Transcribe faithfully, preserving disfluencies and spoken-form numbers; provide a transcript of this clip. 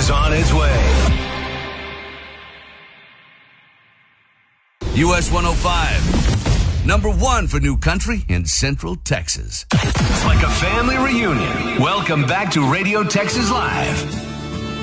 is on its way. U S one oh five, number one for new country in Central Texas. It's like a family reunion. Welcome back to Radio Texas Live.